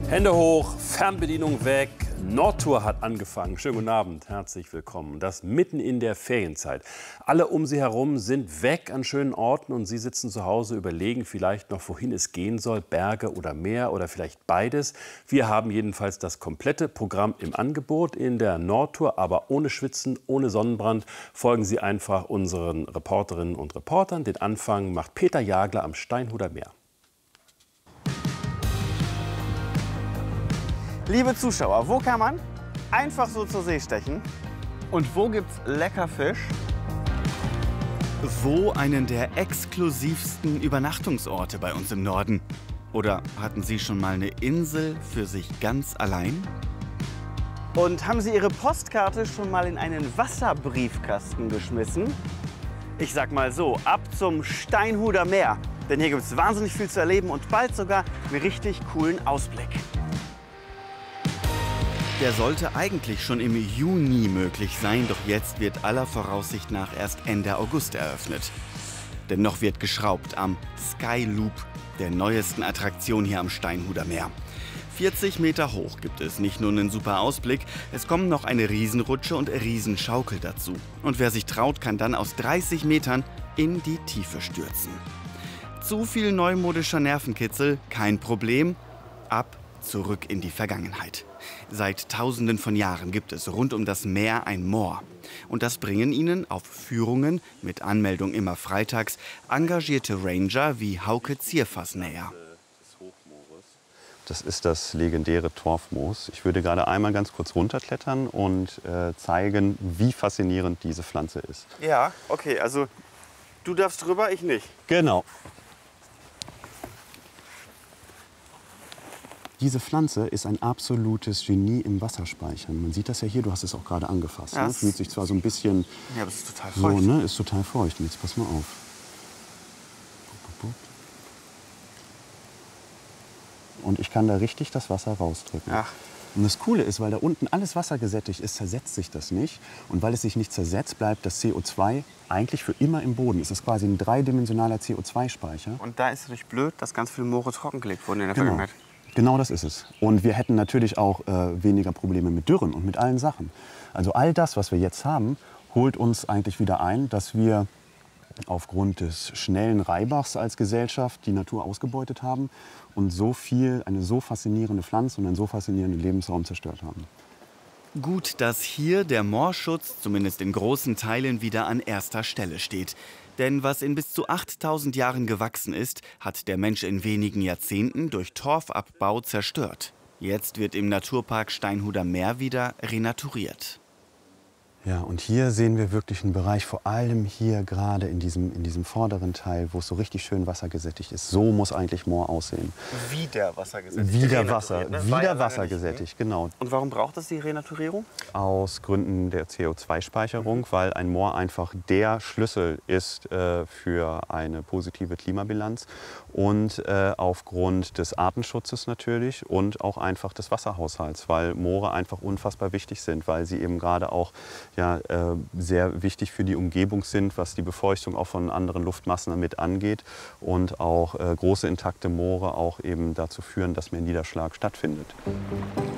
Hände hoch, Fernbedienung weg. Nordtour hat angefangen. Schönen guten Abend, herzlich willkommen. Das mitten in der Ferienzeit. Alle um Sie herum sind weg an schönen Orten und Sie sitzen zu Hause, überlegen vielleicht noch, wohin es gehen soll, Berge oder Meer oder vielleicht beides. Wir haben jedenfalls das komplette Programm im Angebot in der Nordtour, aber ohne Schwitzen, ohne Sonnenbrand. Folgen Sie einfach unseren Reporterinnen und Reportern. Den Anfang macht Peter Jagler am Steinhuder Meer. Liebe Zuschauer, wo kann man einfach so zur See stechen? Und wo gibt's lecker Fisch? Wo einen der exklusivsten Übernachtungsorte bei uns im Norden? Oder hatten Sie schon mal eine Insel für sich ganz allein? Und haben Sie Ihre Postkarte schon mal in einen Wasserbriefkasten geschmissen? Ich sag mal so, ab zum Steinhuder Meer. Denn hier gibt's wahnsinnig viel zu erleben und bald sogar einen richtig coolen Ausblick. Der sollte eigentlich schon im Juni möglich sein, doch jetzt wird aller Voraussicht nach erst Ende August eröffnet. Denn noch wird geschraubt am Sky Loop, der neuesten Attraktion hier am Steinhuder Meer. 40 Meter hoch gibt es nicht nur einen super Ausblick, es kommen noch eine Riesenrutsche und Riesenschaukel dazu. Und wer sich traut, kann dann aus 30 Metern in die Tiefe stürzen. Zu viel neumodischer Nervenkitzel, kein Problem. Ab zurück in die Vergangenheit. Seit Tausenden von Jahren gibt es rund um das Meer ein Moor. Und das bringen Ihnen auf Führungen, mit Anmeldung immer freitags, engagierte Ranger wie Hauke Zierfass näher. Das ist das legendäre Torfmoos. Ich würde gerade einmal ganz kurz runterklettern und zeigen, wie faszinierend diese Pflanze ist. Ja, okay, also du darfst drüber, ich nicht. Genau. Diese Pflanze ist ein absolutes Genie im Wasserspeichern. Man sieht das ja hier, du hast es auch gerade angefasst. Ja, Ne? Fühlt sich zwar so ein bisschen... Ja, aber es ist total so, feucht. ne? Ist total feucht. Und jetzt pass mal auf. Und ich kann da richtig das Wasser rausdrücken. Ach. Und das Coole ist, weil da unten alles wassergesättigt ist, zersetzt sich das nicht. Und weil es sich nicht zersetzt, bleibt das CO2 eigentlich für immer im Boden. Es ist quasi ein dreidimensionaler CO2-Speicher. Und da ist es natürlich blöd, dass ganz viele Moore trockengelegt wurden in der Genau. Vergangenheit. Genau das ist es. Und wir hätten natürlich auch weniger Probleme mit Dürren und mit allen Sachen. Also all das, was wir jetzt haben, holt uns eigentlich wieder ein, dass wir aufgrund des schnellen Reibachs als Gesellschaft die Natur ausgebeutet haben und eine so faszinierende Pflanze und einen so faszinierenden Lebensraum zerstört haben. Gut, dass hier der Moorschutz zumindest in großen Teilen wieder an erster Stelle steht. Denn was in bis zu 8000 Jahren gewachsen ist, hat der Mensch in wenigen Jahrzehnten durch Torfabbau zerstört. Jetzt wird im Naturpark Steinhuder Meer wieder renaturiert. Ja, und hier sehen wir wirklich einen Bereich, vor allem hier gerade in diesem vorderen Teil, wo es so richtig schön wassergesättigt ist. So muss eigentlich Moor aussehen. Wieder wassergesättigt. Wieder Renaturiert, ne? wassergesättigt, genau. Und warum braucht es die Renaturierung? Aus Gründen der CO2-Speicherung, weil ein Moor einfach der Schlüssel ist für eine positive Klimabilanz und aufgrund des Artenschutzes natürlich und auch einfach des Wasserhaushalts, weil Moore einfach unfassbar wichtig sind, weil sie eben gerade auch sehr wichtig für die Umgebung sind, was die Befeuchtung auch von anderen Luftmassen damit angeht und auch große intakte Moore auch eben dazu führen, dass mehr Niederschlag stattfindet.